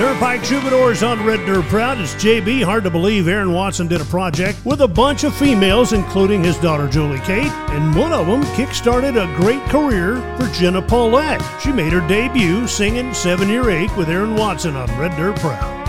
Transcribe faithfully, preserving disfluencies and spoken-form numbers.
Turnpike Troubadours on Red Dirt Proud. It's J B. Hard to believe Aaron Watson did a project with a bunch of females, including his daughter Julie Kate, and one of them kick-started a great career for Jenna Paulette. She made her debut singing Seven Year Ache with Aaron Watson on Red Dirt Proud.